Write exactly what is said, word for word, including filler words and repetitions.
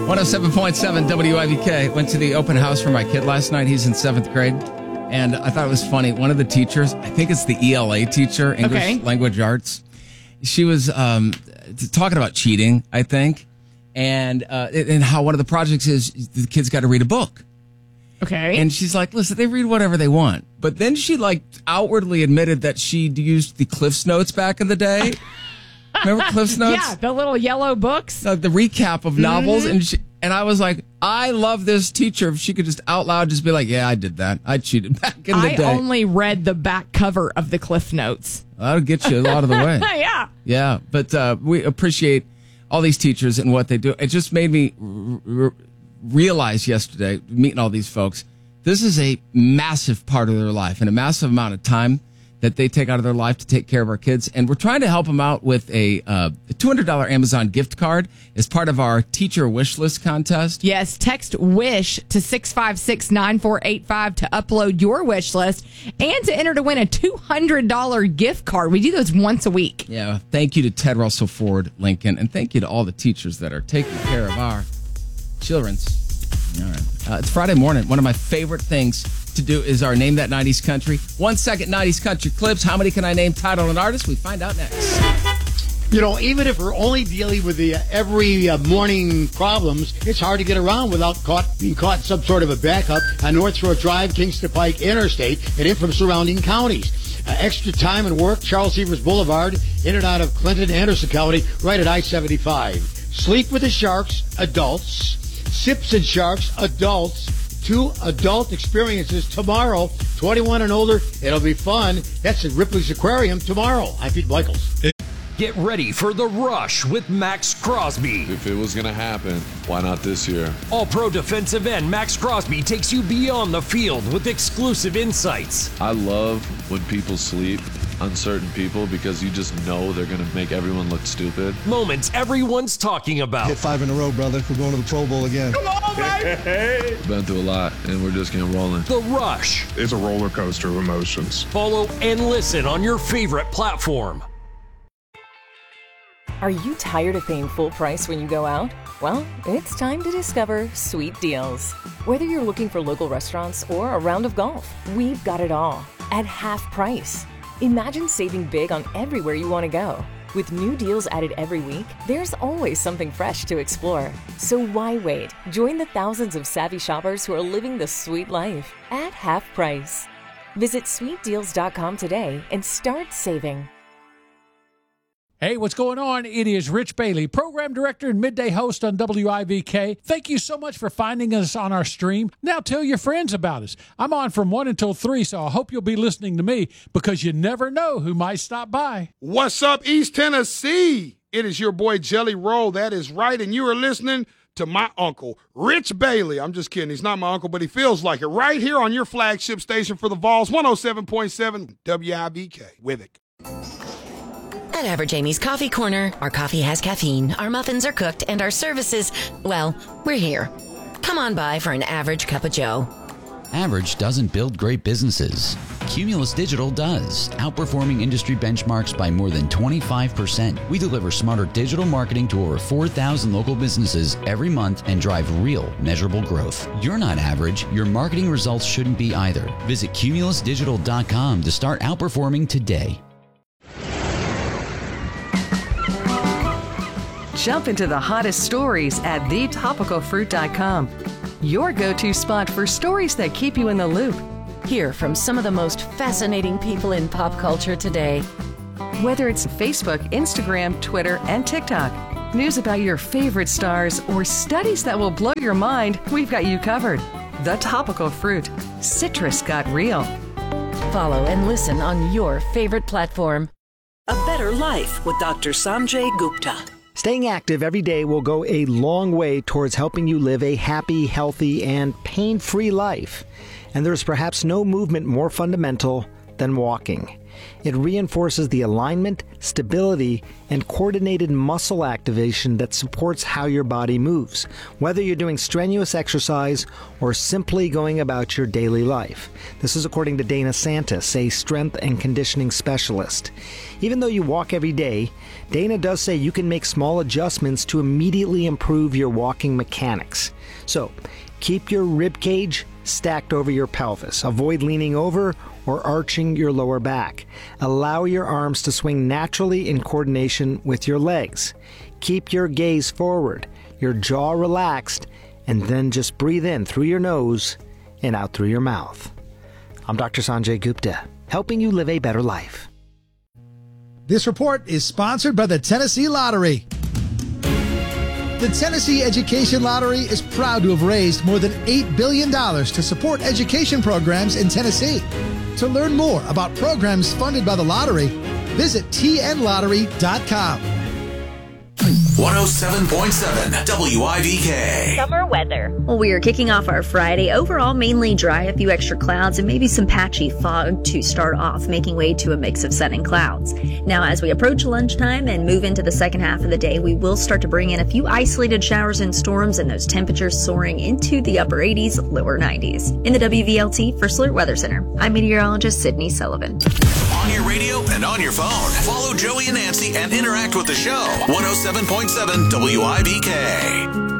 one oh seven point seven W I V K. Went to the open house for my kid last night. He's in seventh grade. And I thought it was funny. One of the teachers, I think it's the E L A teacher, English okay. Language Arts. She was um, talking about cheating, I think. And, uh, and how one of the projects is the kids got to read a book. Okay. And she's like, listen, they read whatever they want. But then she like outwardly admitted that she used the Cliff's Notes back in the day. Remember Cliff's Notes? Yeah, the little yellow books. Uh, the recap of novels. Mm-hmm. And she, and I was like, I love this teacher. If she could just out loud just be like, yeah, I did that. I cheated back in the I day. I only read the back cover of the Cliff Notes. That'll get you a lot of the way. Yeah. Yeah. But uh, we appreciate all these teachers and what they do. It just made me r- r- realize yesterday, meeting all these folks, this is a massive part of their life and a massive amount of time that they take out of their life to take care of our kids. And we're trying to help them out with a, uh, a two hundred dollars Amazon gift card as part of our teacher wish list contest. Yes, text WISH to six five six nine four eight five to upload your wish list and to enter to win a two hundred dollars gift card. We do those once a week. Yeah. Thank you to Ted Russell Ford Lincoln. And thank you to all the teachers that are taking care of our children's. All right. Uh, it's Friday morning. One of my favorite things to do is our Name That nineties Country. One second nineties country clips. How many can I name, title, and artist? We find out next. You know, even if we're only dealing with the uh, every uh, morning problems, it's hard to get around without caught being caught in some sort of a backup on North Shore Drive, Kingston Pike Interstate, and in from surrounding counties. Uh, extra time and work, Charles Severs Boulevard, in and out of Clinton, Anderson County, right at I seventy-five. Sleep with the Sharks, adults. Sips and Sharks, adults. Two adult experiences tomorrow, twenty-one and older. It'll be fun. That's at Ripley's Aquarium tomorrow. I'm Pete Michaels. Get ready for The Rush with Max Crosby. If it was going to happen, why not this year? All-pro defensive end Max Crosby takes you beyond the field with exclusive insights. I love when people sleep, uncertain people, because you just know they're going to make everyone look stupid. Moments everyone's talking about. Hit five in a row, brother. We're going to the Pro Bowl again. Come on, baby! We've been through a lot, and we're just getting rolling. The Rush. It's a roller coaster of emotions. Follow and listen on your favorite platform. Are you tired of paying full price when you go out? Well, it's time to discover Sweet Deals. Whether you're looking for local restaurants or a round of golf, we've got it all at half price. Imagine saving big on everywhere you want to go. With new deals added every week, there's always something fresh to explore. So why wait? Join the thousands of savvy shoppers who are living the sweet life at half price. Visit sweet deals dot com today and start saving. Hey, what's going on? It is Rich Bailey, program director and midday host on W I V K. Thank you so much for finding us on our stream. Now tell your friends about us. I'm on from one until three, so I hope you'll be listening to me because you never know who might stop by. What's up, East Tennessee? It is your boy Jelly Roll. That is right, and you are listening to my uncle, Rich Bailey. I'm just kidding. He's not my uncle, but he feels like it. Right here on your flagship station for the Vols, one oh seven point seven W I V K. With it. At Average Amy's Coffee Corner, our coffee has caffeine, our muffins are cooked, and our services, well, we're here. Come on by for an average cup of joe. Average doesn't build great businesses. Cumulus Digital does, outperforming industry benchmarks by more than twenty-five percent. We deliver smarter digital marketing to over four thousand local businesses every month and drive real, measurable growth. You're not average. Your marketing results shouldn't be either. Visit cumulus digital dot com to start outperforming today. Jump into the hottest stories at the topical fruit dot com. Your go-to spot for stories that keep you in the loop. Hear from some of the most fascinating people in pop culture today. Whether it's Facebook, Instagram, Twitter, and TikTok, news about your favorite stars, or studies that will blow your mind, we've got you covered. The Topical Fruit. Citrus got real. Follow and listen on your favorite platform. A Better Life with Doctor Sanjay Gupta. Staying active every day will go a long way towards helping you live a happy, healthy, and pain-free life. And there's perhaps no movement more fundamental than walking. It reinforces the alignment, stability, and coordinated muscle activation that supports how your body moves, whether you're doing strenuous exercise or simply going about your daily life. This is according to Dana Santis, a strength and conditioning specialist. Even though you walk every day, Dana does say you can make small adjustments to immediately improve your walking mechanics. So, keep your rib cage stacked over your pelvis. Avoid leaning over or arching your lower back. Allow your arms to swing naturally in coordination with your legs. Keep your gaze forward, your jaw relaxed, and then just breathe in through your nose and out through your mouth. I'm Doctor Sanjay Gupta, helping you live a better life. This report is sponsored by the Tennessee Lottery. The Tennessee Education Lottery is proud to have raised more than eight billion dollars to support education programs in Tennessee. To learn more about programs funded by the lottery, visit T N lottery dot com. one oh seven point seven W I V K. Summer weather. Well, we are kicking off our Friday. Overall, mainly dry, a few extra clouds, and maybe some patchy fog to start off, making way to a mix of sun and clouds. Now, as we approach lunchtime and move into the second half of the day, we will start to bring in a few isolated showers and storms, and those temperatures soaring into the upper eighties, lower nineties. In the W V L T First Alert Weather Center, I'm meteorologist Sydney Sullivan. On your radio and on your phone, follow Joey and Nancy and interact with the show. one oh seven point seven W I V K.